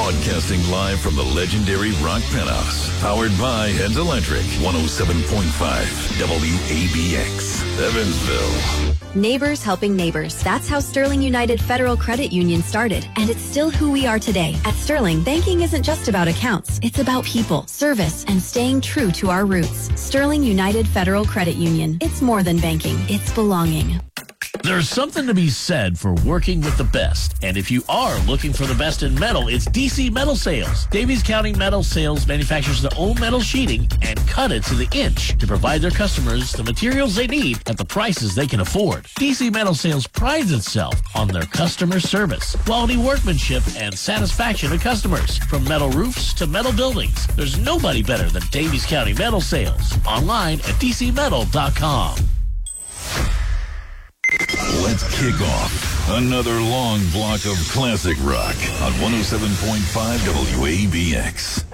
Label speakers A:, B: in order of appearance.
A: Broadcasting live from the legendary Rock Penthouse. Powered by Heads Electric. 107.5 WABX. Evansville.
B: Neighbors helping neighbors. That's how Sterling United Federal Credit Union started. And it's still who we are today. At Sterling, banking isn't just about accounts. It's about people, service, and staying true to our roots. Sterling United Federal Credit Union. It's more than banking. It's belonging.
C: There's something to be said for working with the best. And if you are looking for the best in metal, it's DC Metal Sales. Davies County Metal Sales manufactures their own metal sheeting and cut it to the inch to provide their customers the materials they need at the prices they can afford. DC Metal Sales prides itself on their customer service, quality workmanship, and satisfaction of customers. From metal roofs to metal buildings, there's nobody better than Davies County Metal Sales. Online at dcmetal.com.
A: Let's kick off another long block of classic rock on 107.5 WABX.